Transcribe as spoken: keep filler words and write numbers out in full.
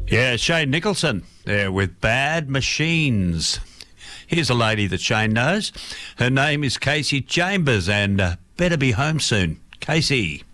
Yeah, Shane Nicholson there with Bad Machines. Here's a lady that Shane knows. Her name is Casey Chambers, and uh, better be home soon. Casey.